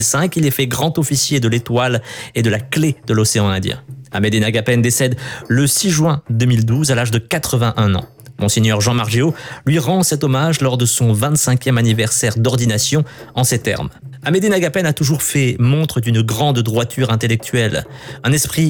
il est fait grand officier de l'Étoile et de la Clé de l'océan Indien. Amédée Nagapen décède le 6 juin 2012 à l'âge de 81 ans. Monseigneur Jean Margéot lui rend cet hommage lors de son 25e anniversaire d'ordination en ces termes. Amédée Nagapen a toujours fait montre d'une grande droiture intellectuelle, un esprit